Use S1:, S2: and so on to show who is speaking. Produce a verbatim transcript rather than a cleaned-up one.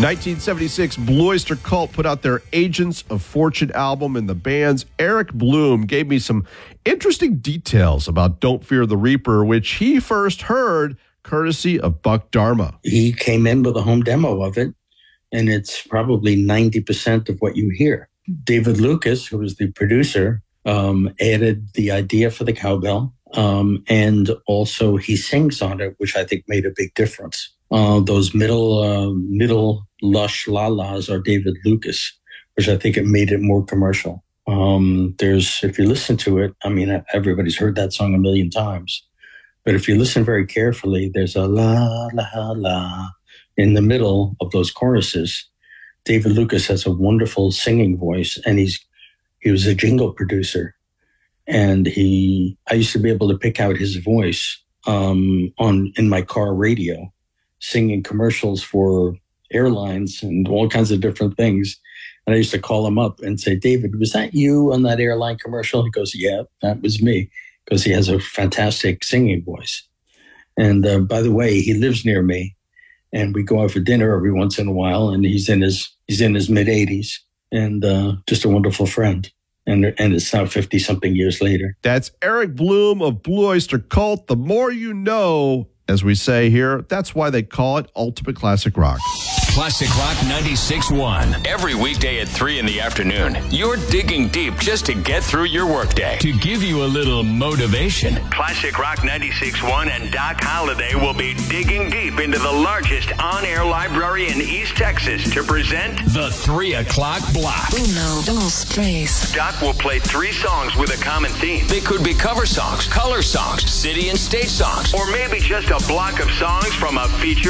S1: nineteen seventy-six, Blue Oyster Cult put out their Agents of Fortune album, and the band's Eric Bloom gave me some interesting details about Don't Fear the Reaper, which he first heard courtesy of Buck Dharma.
S2: He came in with a home demo of it, and it's probably ninety percent of what you hear. David Lucas, who was the producer, um, added the idea for the cowbell, um, and also he sings on it, which I think made a big difference. Uh, those middle, uh, middle lush la-las are David Lucas, which I think it made it more commercial. Um, there's, if you listen to it, I mean, everybody's heard that song a million times, but if you listen very carefully, there's a la, la, la in the middle of those choruses. David Lucas has a wonderful singing voice, and he's, he was a jingle producer, and he, I used to be able to pick out his voice, um, on, in my car radio, singing commercials for airlines and all kinds of different things. And I used to call him up and say, David, was that you on that airline commercial? He goes, yeah, that was me, because he has a fantastic singing voice. And uh, by the way, he lives near me, and we go out for dinner every once in a while, and he's in his he's in his mid eighties, and uh, just a wonderful friend. And and it's now fifty-something years later.
S1: That's Eric Bloom of Blue Oyster Cult. The more you know, as we say here, that's why they call it Ultimate Classic Rock.
S3: Classic Rock ninety-six point one. Every weekday at three in the afternoon, you're digging deep just to get through your workday. To give you a little motivation, Classic Rock ninety-six point one and Doc Holliday will be digging deep into the largest on-air library in East Texas to present the three o'clock block.
S4: Uno, dos, tres.
S3: Doc will play three songs with a common theme. They could be cover songs, color songs, city and state songs, or maybe just a block of songs from a feature